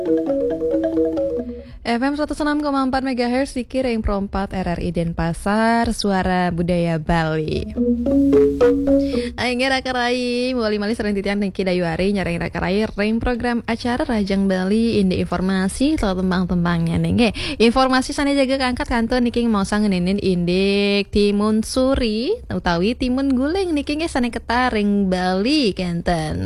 FM 106,4 MHz Ring Pro 4 RRI Denpasar, Suara Budaya Bali. Aing rakarai wali mali sering titian Niki Dayuari nyareng rakarai ring program acara Rajang Bali indi informasi atau tembang-tembangnya nenge. Informasi sana jaga kangkat kantor Niki mau sangenin indik timun suri utawi timun guling Niki nge sana ketaring Bali kenten.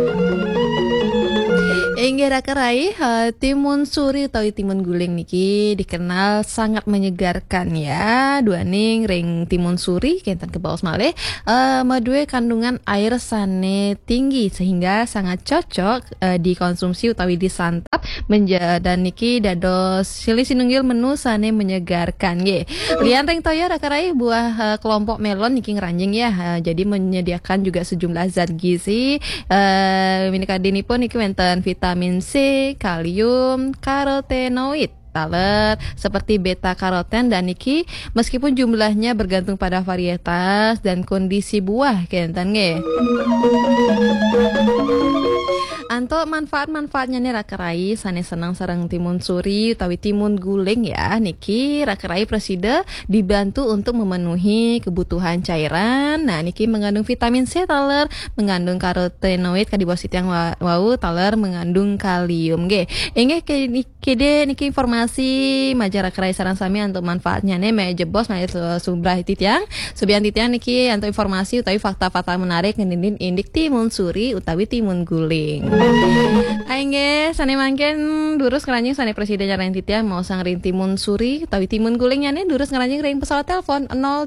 Inggih rakarai timun suri atau timun guling niki dikenal sangat menyegarkan ya. Duaning ring timun suri kenten ke bawah malih madue kandungan air sane tinggi sehingga sangat cocok dikonsumsi utawi disantap dan niki dados silih sinunggil menu sane menyegarkan nggih. Lian ring toya rakarai buah kelompok melon niki ngranjing ya. Jadi menyediakan juga sejumlah zat gizi minikadinipun niki wonten vitamin C, kalium, karotenoid, talet seperti beta karoten dan niki meskipun jumlahnya bergantung pada varietas dan kondisi buah kenten nggih. Anto manfaat-manfaatnya nih rakarai sane senang sareng timun suri utawi timun guling ya niki rakarai presida dibantu untuk memenuhi kebutuhan cairan. Nah niki mengandung vitamin C taler, mengandung karotenoid kadibosit yang wau taler mengandung kalium nggih. Inggih kede niki informasi majalah rakarai sareng sami untuk manfaatnya nih mejebos subrah titiang subian titiang niki untuk informasi utawi fakta-fakta menarik ngendin indik timun suri utawi timun guling. Aingge sane mangken durus ngeranjing sane presiden nyarain titiang mau sang ring timun suri utawi timun gulingnya nih durus ngeranjing ring pesawat telepon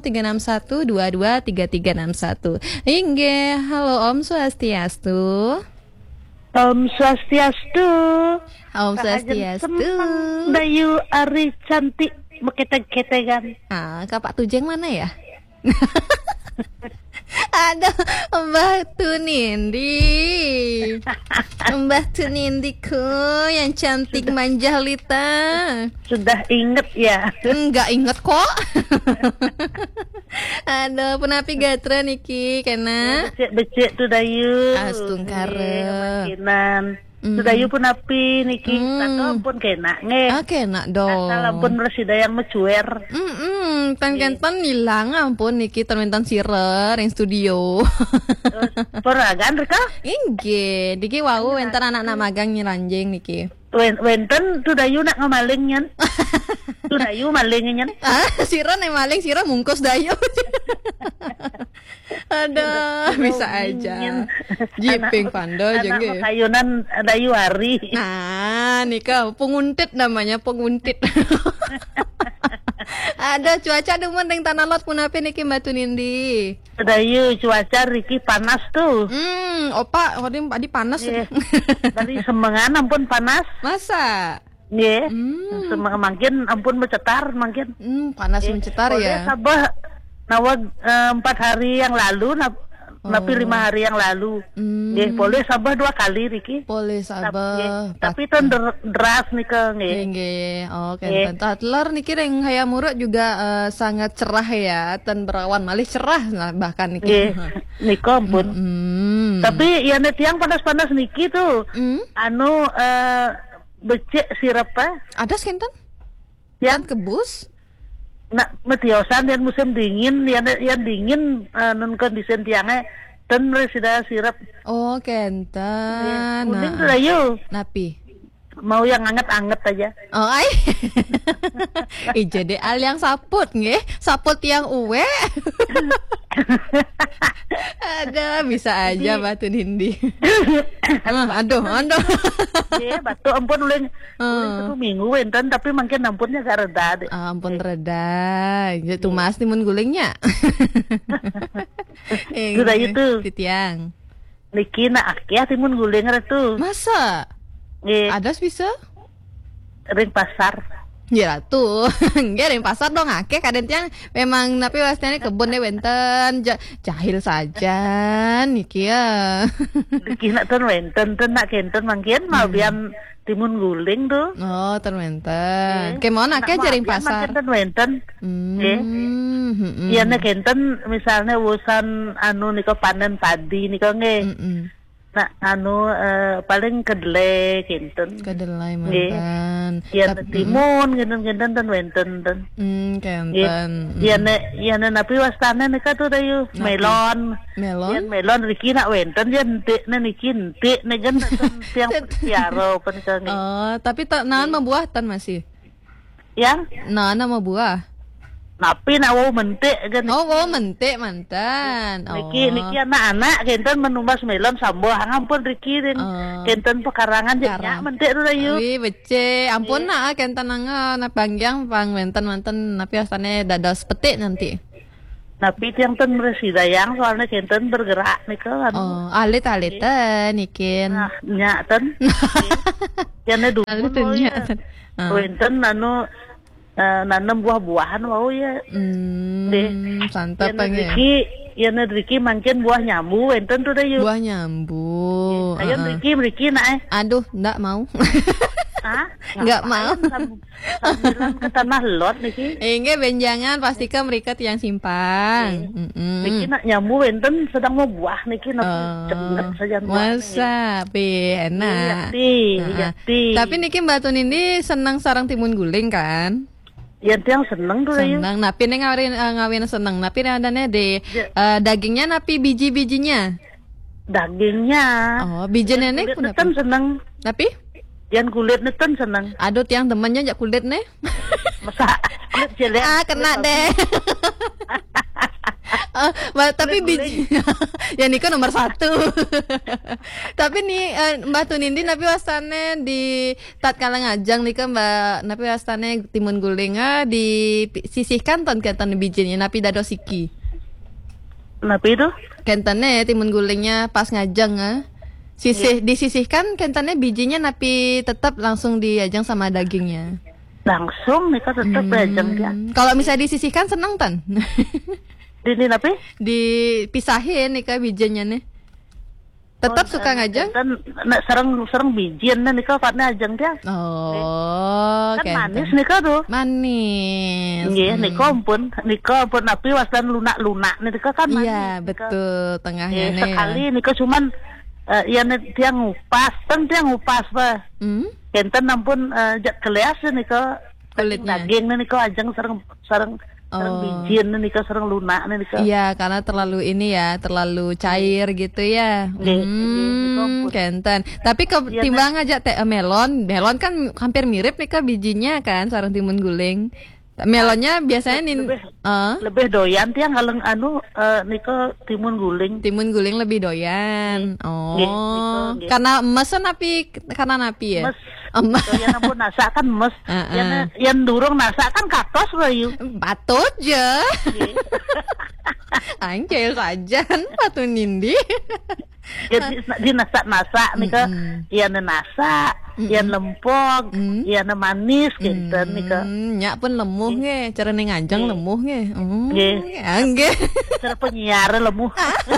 0361223361. Aingge halo Om Swastiastu. Om Swastiastu. Om Swastiastu. Dayu Ari cantik meketeg-ketegan. Kapak Tujeng mana ya? Ada Mbah Tunindi. Mbah Tunindiku yang cantik manjalita. Sudah inget ya? Enggak inget kok. Aduh, penapi gatra niki kena. Becek tuh Dayu. Astungkare. Sudah pun api niki atau pun kena nge. Kena dong. Asal pun resida yang mencuer. Tan hilang ampun niki termentan sirer yang studio. Peragan reka? Inggih, niki wau enten anak-anak magang nyeranjing niki. Wenten tuh Dayu nak ngamaling nyan. Tuh Dayu maling nyan. Sira nih maling sira mungkus Dayu. Ada bisa aja. Jiping pando jeung ge. Anak kayunan Dayu Ari. Nah, nika penguntit namanya penguntit. Ada cuaca demen ning tanah lot punape niki Mbak Tunindi. Dayu cuaca Riki panas tuh. Opa, tadi panas. Tadi semengan ampun panas. Masa? Nggih. Makin ampun mencetar makin. Panas mencetar ya. Sabah nawag 4 hari yang lalu napi 5 hari yang lalu. Nggih, boleh sabah 2 kali Riki. Boleh sabah. Tapi ton deras nih ke nggih. Nggih. Oke, tatler niki ring hayam murut juga sangat cerah ya, ten berawan malih cerah nah, bahkan niki. Nggih. Nika ampun. Tapi ya tiang panas-panas niki tuh. Becek sirapa. Ada skentan? Yang kebus? Nah, metiosan dan musim dingin, yang dingin nun kondisi tiangnya dan resida sirap. Oh, kentan. Kuning tuh Dayu. Napi? Mau yang anget-anget aja. Oh, ay. Jadi al yang saput nggih, saput yang uwe. Ada bisa aja Mbak Tunindi. Aduh. Iya, batu ampun ulin 1 minggu enten tapi makin ampunnya gak reda. Ampun reda. Itu Mas timun gulingnya. Sudah itu. Titiang. Niki na akyah timun guling tuh. Masa? Ada bisa? Ring pasar. Ya tuh, enggak ring pasar dong akeh kadang tiang memang tapi pastinya kebun deh wenten jahil saja niki ya. Niki nak ten wenten ten nak kenten mangkin mau biam timun guling tuh. Oh, ten wenten. Kemana akeh jaring pasar. Ten wenten. Iya nek kenten misalnya wusan anu niko panen padi niko nge. paling kedelai kinten. Kedelai mantan. Iya timun kinten dan wenten dan. Kenten. Iya napi wastana nika tuh dayu melon. Melon. Melon riki nak wenten dia niki negan tiang piaro penikang. Oh, tapi naon membuahtan masih. Yang? Naon nama buah. Napi nak wau mentik kan. Oh, mentik mantan. Niki anak-anak kenten menumbas melon sambo ampun Riki dan kenten pekarangan jadinya mentik tu dayu. Wih bece, ampun nak kenten nanga panggiang pang mantan napi asane dados petik nanti. Napi tiang ten residayang soalnya kenten bergerak nika kan. Oh, alit nikin. Nah, nyak ten. Tiane dulu. Wenten nanam buah-buahan wau ya. Santap pengen. Riki mancen buah nyambu enten tuh dayu. Buah nyambu. Ayo Riki nak. Aduh, ndak mau. Hah? Nggak mau. Sambilan ke tanah lot niki. Inge benjangan pastikan mereka yang simpang. Niki nak nyambu enten sedang mau buah niki cepet saja buah. Masa enak. Yati. Tapi niki Mbak Tun ini senang sarang timun guling kan? Ya tiang seneng tuh ya. Seneng. Napi nih ngawin seneng. Napi adanya di dagingnya napi biji-bijinya. Dagingnya. Oh, bijinya nih kulit kan seneng. Tapi? Yang kulit kan seneng. Aduh, tiang temennya jak kulit nih. Masa kulit jelek. Kena deh. Tapi biji ya ini kan nomor 1. Tapi nih Mbak Tunindi napi wastane di tatkala ngajang nih kan Mbak napi wastane timun guling disisihkan ton kenten bijinya napi dadosiki. Napi itu? Kentane timun gulingnya pas ngajang disisihkan kentane bijinya napi tetap langsung diajang sama dagingnya. Langsung nih kan tetap diajang dia. Kalau misalnya disisihkan senang tan. Ini napi? Dipisahin nih kak bijinya nih. Tetap suka ngajang? Nak serang bijian nih kak partnya ajang dia. Oh, kan manis nih kak tuh. Manis. Iya, nih ampun napi wasdan lunak nih kak kan manis. Iya betul tengahnya nih. Sekali nih kak cuman dia ngupas, pak. Kenten ampun jak keleas nih kak. Kulitnya. Daging nih kak ajang serang bijian nih kak serang lunak nih kak. Iya karena terlalu terlalu cair gitu ya. Kenten. Tapi ketimbang aja melon kan hampir mirip nih kak bijinya kan sarang timun guling. Melonnya biasanya lebih doyan tiang kalau niko timun guling. Timun guling lebih doyan. Karena mesen karena napi ya. Doyan ampun nasa kan mes. Yang durung nasa kan kakos bayu. Patut je. Anjir saja Patu Nindi. Di nasa nih ke, yang nasa, yang lempok, yang manis gitu nih ke. Nyak pun lemuh nge, cara ngajang lemuh nge. Angge. Cara penyiar lemuh.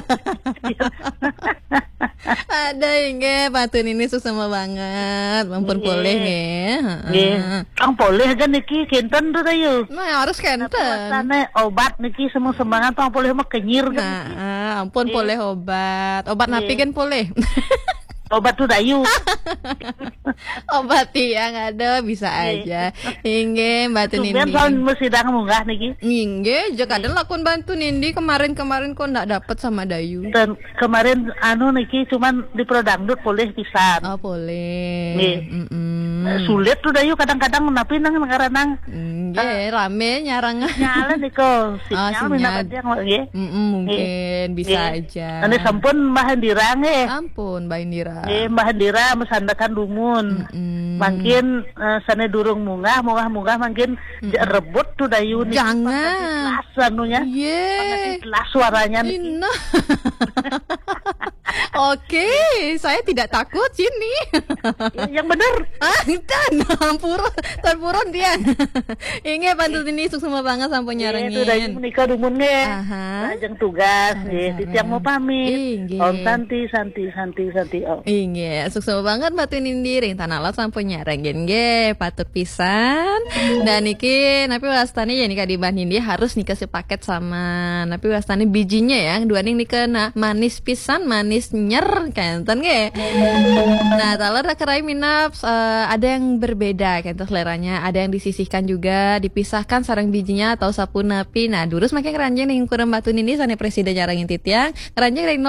Ada nge, Patu Nindi susah banget, mampun boleh nge. Kang boleh kan niki kinten tuh dayu. Nah harus kinten. Sana obat niki semangat kang boleh mah kenyir kan. Ampun boleh obat napi kan boleh. Obat tuh dayu. Obat yang ada bisa aja. Hingga Mbak Tunindi. Sumpah soal mesidang munggah niki. Hingga jika ada lakon bantu Nindi kemarin kok ndak dapat sama Dayu. Dan kemarin niki cuman di Prodangdut boleh pisan. Oh boleh. Sulit tuh Dayu kadang-kadang napi nang ngaranang. Rame nyarang. Nyala niko. Sinyal minat dia nggih. Mungkin bisa aja. Nanti sampun Mbah Hendira nggih. Ampun Mbah Hendira. Mbah Hendira mesandakan dumun. Makin sana durung munggah makin rebut tuh Dayu nih. Jangan. Anunya. Kelas suaranya nih. Oke, saya tidak takut sini. Yang benar. Terpurun dia. Inge pantut ini sukses banget sampai nyarengin. Itu Dayu menikah dumun nge. Lajeng tugas nge. Tiang mau pamit. Om Santi. Inge, sukses banget Mbak Tunindi ring tanah sampai nyarengin nge. Patut pisan. Dan niki napi wastani ya nikah di Mbak Nindi harus nikah sepaket sama napi wastani bijinya ya. Dua ning nikah manis pisan manisnya anyer kenten nggih. Nah, taler kerai minap ada yang berbeda kenten seleranya, ada yang disisihkan juga, dipisahkan sarang bijinya atau sapu napi. Nah, durus make keranjang ning kurang batu ini sane presiden jarangin titiang. Keranjang ring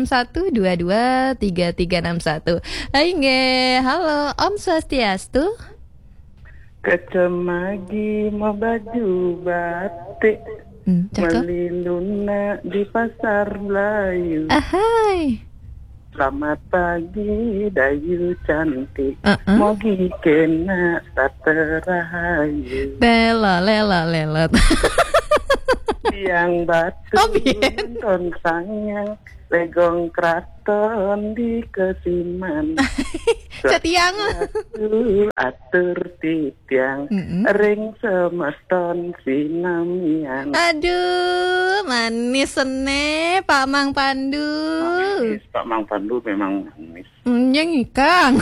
0361223361. Hai nggih, halo Om Swastiastu. Kecemagi mau baju batik meliluna di pasar Melayu. Ahai. Selamat pagi Dayu cantik, mau kena tak terahayu. Lela. Tiang batu nonton sayang, legong kraton di kesiman. Setiang atur titiang, ring semeston sinamian. Aduh, manis ne Pak Mang Pandu. Manis, Pak Mang Pandu memang manis. Yang ikang.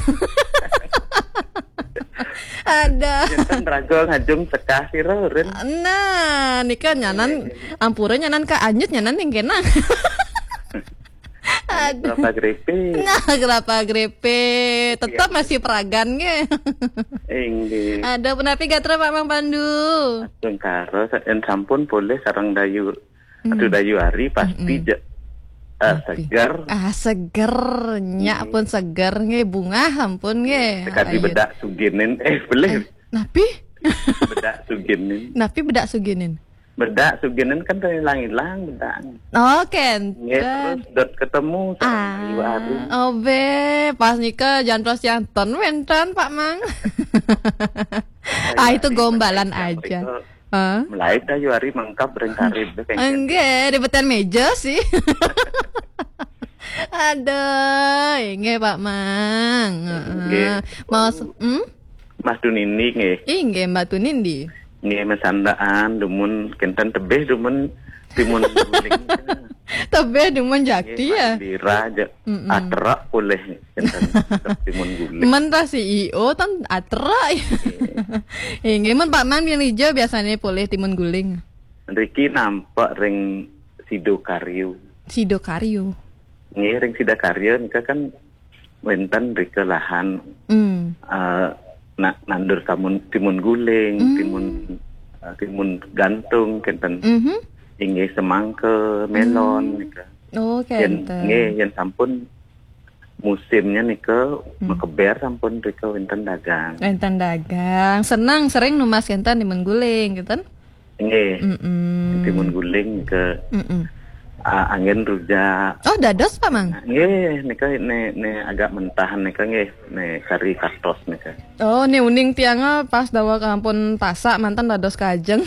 Ada. Jantan rago ngajung sekah siroren. Nah, nikah nyanan ampura nyanan ka anyut nyanan yang kena. Aduh. Berapa grepe? Nah, kenapa grepe? Tetap masih peragan ge. Enggak. Ada penapi gatra Pak Mang Pandu. Karo dan sampun boleh sarang dayu. Aduh dayu hari pasti segar. Seger. Nyak pun seger nge bunga ampun nge. Sekali bedak suginin boleh. Napi? Bedak suginin. Napi bedak suginin. Bedak suginin kan hilang-hilang bedak. Oh, kenten. Terus dot ketemu sarang dayu hari. Oh be, pas nikah jantos janton wentan Pak Mang. Itu gombalan aja. Mulai dayu hari mangkap rengkarib. Enggak, ribetan meja sih. Aduh, enggak Pak Mang. Mau Mas Dunini nggih. Enggak Mbak Tunindi. Nggih mesandaan dumun kenten tebeh dumun timun guling. Tebeh dumun jakti ya. Diraja atrak boleh kenten timun guling. Men ta CEO tan atrak. Enggak men Pak Mang yang hijau biasanya boleh timun guling. Riki nampak ring Sidokaryo. Sidokaryo. Nggih ring Sidokaryo nika kan wenten rike lahan. Nandur timun guling, timun gantung kenten. Inggih semangka, melon nika. Oh, kenten. Nggih yen sampun musimnya nika mekeber sampun rika wenten dagang. Wenten dagang. Senang sering numas kenten timun guling kenten. Nggih. Timun guling ke angin rujak. Oh, dados Pak Mang. Nggih, nika ne agak mentahan nika nggih, ne kari kastos nika. Oh, ne uning tianga pas dawa kampun tasak mantan dados kajeng.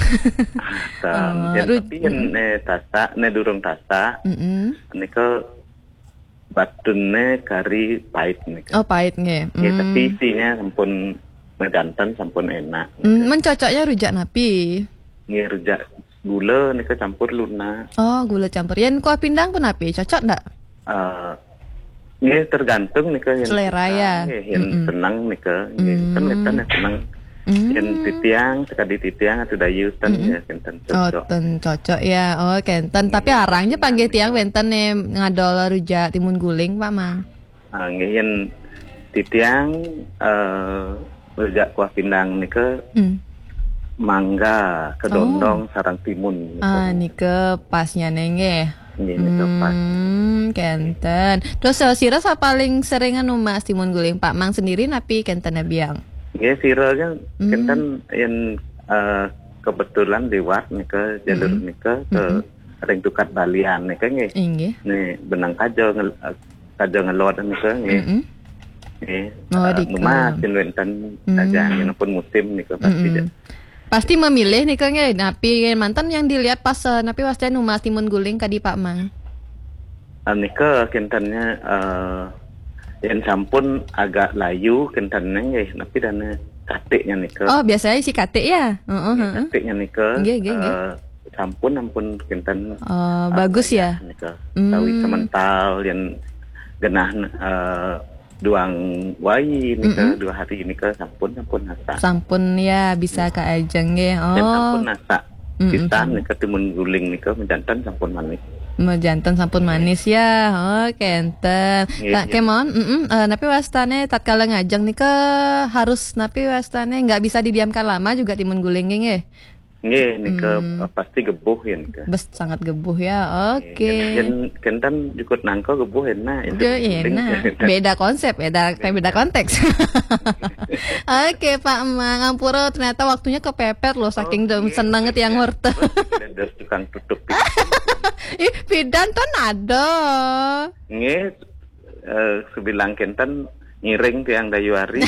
Tapi ne tasak, ne durung tasak. Nika batune kari pahit nika. Oh, pahit nggih. Nggih, tapi isinya sampun medanten sampun enak. Mencocoknya rujak napi. Nggih, rujak gula nika campur luna. Oh, gula campur. Yen kuah pindang pun napi, cocok ndak? Nggih tergantung nika yen selera ya. Yen senang nika, nggih kan wetan senang. Yen titiang sekali titiang atau dayu ten ya kenten cocok. Oh, ten cocok ya. Oh, kenten. Tapi arangnya panggil tiang wenten nih ngadol rujak timun guling, Pak Mang. Nggih yen titiang rujak kuah pindang nika mangga kedondong sarang timun. Nike pasnya nenge. Nggih nika pas. Kenten. Terus sira paling seringan numas timun guling Pak Mang sendiri napi kenten biang. Nggih siranya kenten yen kebetulan lewat nika jalur nika ke ring tukat balian nika nggih. Nggih. Nih benang kajo ngelot nika nggih. Nggih. Numas yen wenten dagang yen pun musim nika pasti. Pasti memilih nih Kang ya, napi mantan yang dilihat pas napi pasti numas timun guling kadi Pak Mang. Nika kentannya yang sampun agak layu kentannya nggih, napi dana kateknya nika. Oh, biasanya si katek ya. Kateknya nika. Sampun ampun kentan. Bagus ya. Nika. Tawi semental yang genah duang wai nika 2 hari nika sampun nasa. Sampun ya bisa ka ajeng nggih. Sampun nasa. Kita nika timun guling nika menjantan sampun manis. Jantan sampun manis ya. Oh, kenten. Tak kemon, napi wastane tatkala ngajeng nih ke harus napi wastane nggak bisa didiamkan lama juga timun guling nggih. Nggih, nika pasti gebuh ya nika. Bes sangat gebuh ya. Oke. Kentan ikut nangko gebuh enak. Enak. Beda konsep, beda konteks. Oke, Pak Mang, ngampura ternyata waktunya kepepet loh saking seneng tiang wortel. Ada tukang tutup. Ih, pidan ton ada. Nggih, sebilang kentan ngiring tiang dayuari.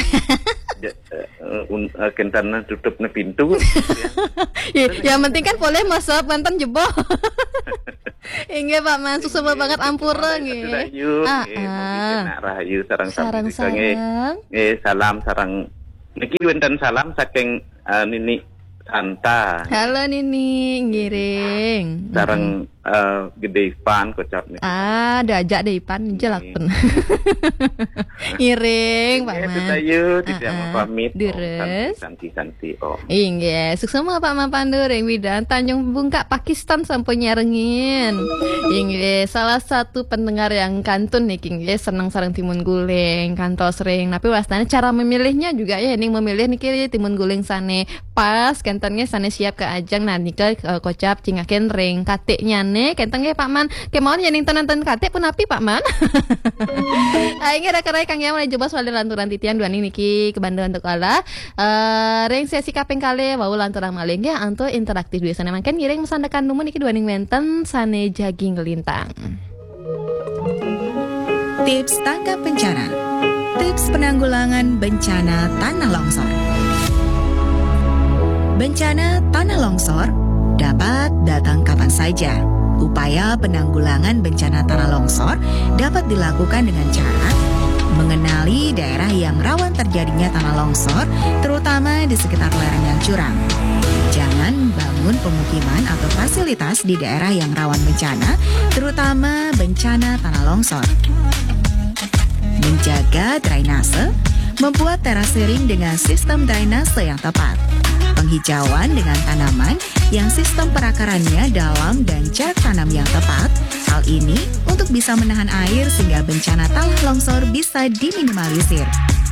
Kentana tutupnya pintu. Yang penting kan boleh masuk mantan jebol. Inge Pak Man, susah banget ampura nggih. Rahayu sarang salam sarang niki wonten salam saking Nini Santa. Halo Nini, ngiring. Sarang gede Ipan kocap nih. Diajak deh Ipan jelak pun. Ngiring Pak Man. Tidak mau pamit. Deres. Santi. Inge, sukses sama Pak Man Pandu ring Widan Tanjung Bungka Pakistan sampai nyarengin. Inge, salah satu pendengar yang kantun nih Inge senang sarang timun guling, kantol sering. Tapi wastane cara memilihnya juga ya ning memilih niki timun guling sane pas kentennya sane siap ke ajang nah nika kocap cingaken ring kateknya nih kentengnya Pak Man kemauan ya ning tenen katek pun api Pak Man. Aing ada kerai Kang Yang mulai coba soal lanturan titian dua niki ke Bandung untuk ala ring sesi kaping kali wau lanturan maling ya anto interaktif dua sana makan ngiring mesandakan numun niki dua ning menten sane jaging lintang. Tips tanggap bencana. Tips penanggulangan bencana tanah longsor. Bencana tanah longsor dapat datang kapan saja. Upaya penanggulangan bencana tanah longsor dapat dilakukan dengan cara mengenali daerah yang rawan terjadinya tanah longsor, terutama di sekitar lereng yang curam. Jangan bangun pemukiman atau fasilitas di daerah yang rawan bencana, terutama bencana tanah longsor. Menjaga drainase, membuat terasering dengan sistem drainase yang tepat. Penghijauan dengan tanaman yang sistem perakarannya dalam dan jarak tanam yang tepat. Hal ini untuk bisa menahan air sehingga bencana tanah longsor bisa diminimalisir.